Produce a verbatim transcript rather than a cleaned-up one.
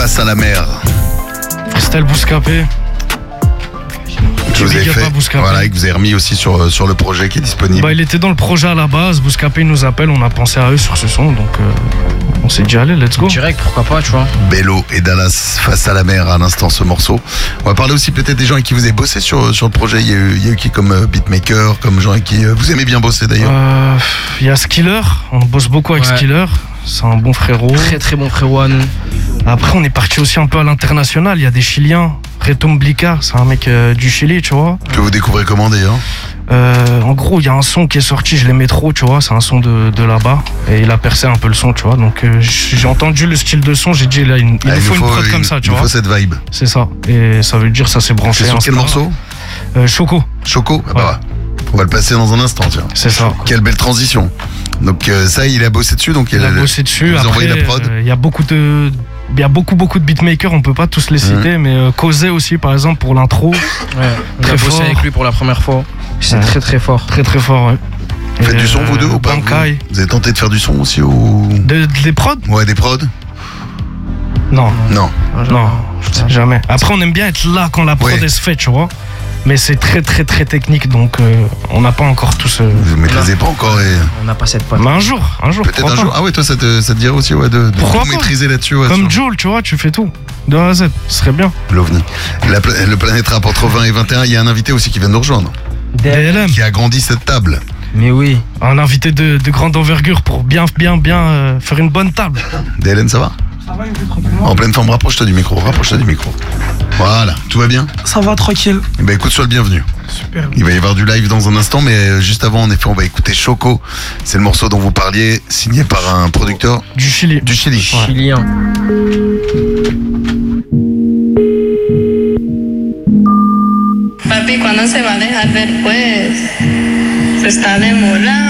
Face à la mer. Freestyle Bouscapé. Que vous avez fait, voilà, et que vous avez remis aussi sur, sur le projet qui est disponible. Bah, il était dans le projet à la base. Bouscapé nous appelle, on a pensé à eux sur ce son, donc euh, on s'est dit allez, let's go. Direct, pourquoi pas, tu vois. Bello et Dallas Face à la mer à l'instant ce morceau. On va parler aussi peut-être des gens avec qui vous avez bossé sur, sur le projet. Il y a eu, il y a eu qui comme euh, beatmaker, comme gens avec qui euh, vous aimez bien bosser d'ailleurs. Euh, Il y a Skiller, on bosse beaucoup avec Ouais. Skiller. C'est un bon frérot. Très très bon frérot à nous. Après, on est parti aussi un peu à l'international. Il y a des Chiliens. Retom Blica, c'est un mec euh, du Chili, tu vois. Que vous découvrez comment d'ailleurs? Euh, en gros, il y a un son qui est sorti, je l'aimais trop, tu vois. C'est un son de, de là-bas. Et il a percé un peu le son, tu vois. Donc, euh, j'ai entendu le style de son, j'ai dit, là, il, il Ah, nous faut une prod il- comme ça, tu il nous vois. faut cette vibe. C'est ça. Et ça veut dire, ça s'est branché. C'est sur un quel star. morceau? euh, Choco, Choco. Ah bah, on va le passer dans un instant, tiens. c'est ça. Quelle belle transition. Donc euh, ça, il a bossé dessus, donc Il a bossé dessus. Vous Après, envoyez la prod. euh, il y a beaucoup de, il y a beaucoup beaucoup de beatmakers. On peut pas tous les citer, mais euh, Causé aussi, par exemple, pour l'intro, Ouais, on Très a bossé fort. avec lui pour la première fois. C'est Ouais. très très fort. très très fort. Ouais. Vous faites Et, du son, vous euh, deux, ou pas? Bankai. Vous, vous avez tenté de faire du son aussi ou... De, des prods? Ouais, des prods? Non, Non. non, jamais. Après, on aime bien être là quand la prod Ouais. elle se fait, tu vois. Mais c'est très très très technique, donc euh, on n'a pas encore tout ce. Vous ne maîtrisez pas encore et... On n'a pas cette pote. Mais un jour, un jour. Peut-être pourquoi un pas. jour. Ah ouais, toi, ça te, ça te dirait aussi ouais, de, de Pourquoi tout pas maîtriser là-dessus. Ouais, Comme sur Joel, tu vois, tu fais tout. De A à Z, ce serait bien. l'OVNI. La pla- le Planète Rap entre vingt et vingt et un, il y a un invité aussi qui vient de nous rejoindre, D L M, qui a agrandi cette table. Mais oui. un invité de, de grande envergure pour bien, bien, bien euh, faire une bonne table. D L N, ça va? Ça va, tranquillement. En pleine forme, rapproche-toi du micro, rapproche-toi du micro. Voilà, tout va bien? Ça va, tranquille. Eh ben écoute, sois le bienvenu. Super. Il va y avoir du live dans un instant, mais euh, juste avant, en effet, on va écouter Choco. C'est le morceau dont vous parliez, signé par un producteur Du Chili. du Chili. Chilien. Papi, ¿cuándo se va a dejar ver, pues? Se está demorando.